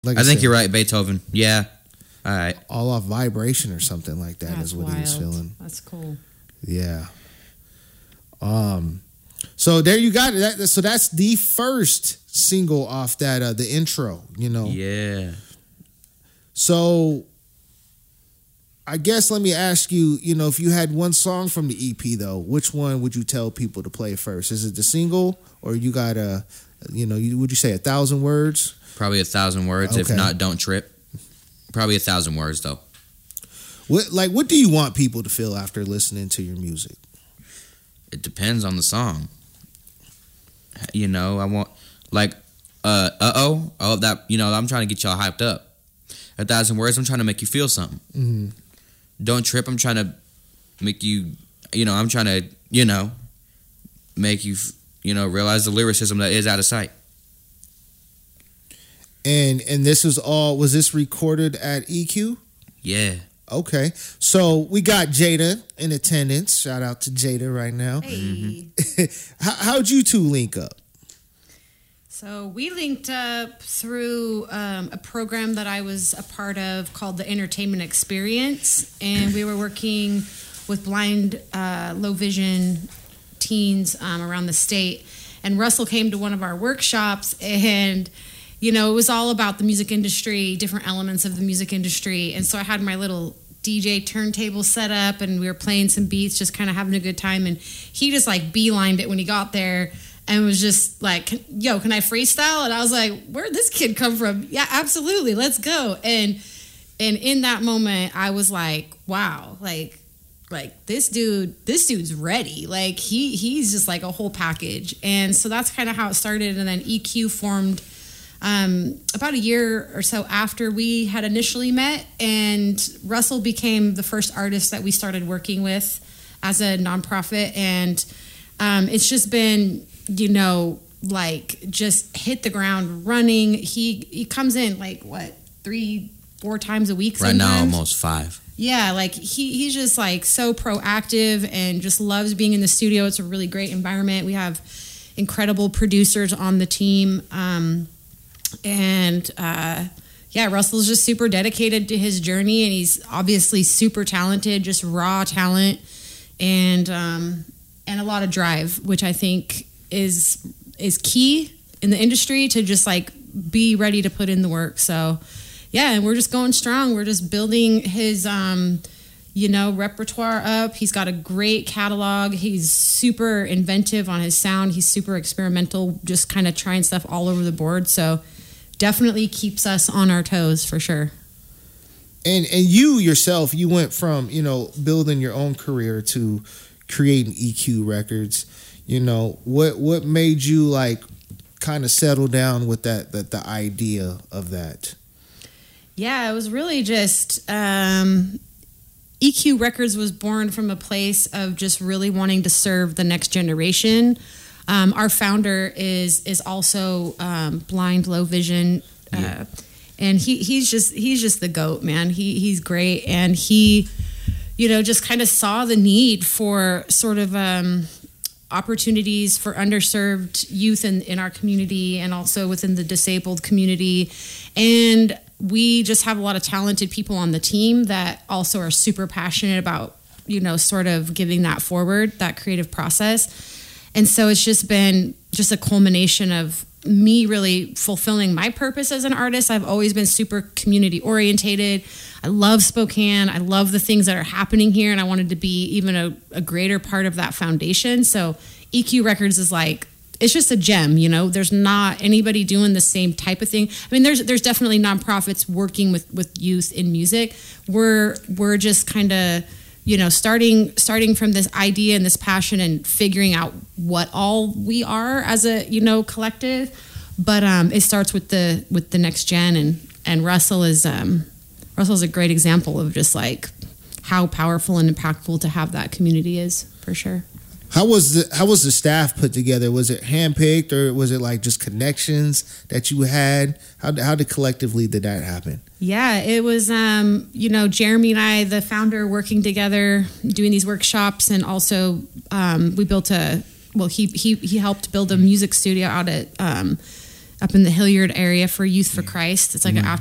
Like I think you're right, Beethoven. Yeah. All right. All off vibration or something like that That's is what wild. he was feeling. That's cool. Yeah. So there you got it. So that's the first single off that the intro, you know. Yeah. So I guess let me ask you, you know, if you had one song from the EP though, which one would you tell people to play first? Is it the single, or you got would you say 1,000 words? Probably 1,000 words. Okay. If not, Don't Trip. Probably 1,000 words though. What do you want people to feel after listening to your music? It depends on the song. You know, I want like that. You know, I'm trying to get y'all hyped up. 1,000 words, I'm trying to make you feel something. Mm-hmm. Don't Trip, I'm trying to make you, I'm trying to, make you, realize the lyricism that is out of sight. And this was this recorded at EQ? Yeah. Okay. So we got Jada in attendance. Shout out to Jada right now. Hey. How'd you two link up? So we linked up through a program that I was a part of called the Entertainment Experience, and we were working with blind, low vision teens around the state. And Russell came to one of our workshops, and it was all about the music industry, different elements of the music industry. And so I had my little DJ turntable set up, and we were playing some beats, just kind of having a good time. And he just like beelined it when he got there. And was just like, yo, can I freestyle? And I was like, where'd this kid come from? Yeah, absolutely. Let's go. And in that moment, I was like, wow, like this dude's ready. Like he's just like a whole package. And so that's kind of how it started. And then EQ formed about a year or so after we had initially met. And Russell became the first artist that we started working with as a nonprofit. And it's just been, just hit the ground running. He comes in 3-4 times a week sometimes. Right now, almost 5. Yeah, like he's just like so proactive and just loves being in the studio. It's a really great environment. We have incredible producers on the team. Russell's just super dedicated to his journey, and he's obviously super talented, just raw talent, and a lot of drive, which I think is key in the industry to just like be ready to put in the work. So yeah, and we're just going strong. We're just building his repertoire up. He's got a great catalog. He's super inventive on his sound. He's super experimental, just kind of trying stuff all over the board. So definitely keeps us on our toes for sure. And you yourself, you went from, building your own career to creating EQ Records. What made you like kind of settle down with the idea of that? Yeah, it was really just EQ Records was born from a place of just really wanting to serve the next generation. Our founder is also blind, low vision, and he's just the GOAT, man. He's great, and he just kind of saw the need for sort of opportunities for underserved youth in our community, and also within the disabled community. And we just have a lot of talented people on the team that also are super passionate about, sort of giving that forward, that creative process. And so it's just been just a culmination of me really fulfilling my purpose as an artist. I've always been super community orientated. I love Spokane. I love the things that are happening here, and I wanted to be even a greater part of that foundation. So EQ Records is like, it's just a gem, There's not anybody doing the same type of thing. I mean, there's definitely nonprofits working with youth in music. We're just kind of, starting from this idea and this passion and figuring out what all we are as a, collective. But it starts with the next gen, and Russell's a great example of just like how powerful and impactful to have that community is, for sure. How was the staff put together? Was it handpicked, or was it like just connections that you had? How did collectively did that happen? Yeah, it was Jeremy and I, the founder, working together, doing these workshops, and also we built he helped build a music studio out at up in the Hilliard area for Youth for Christ. It's like an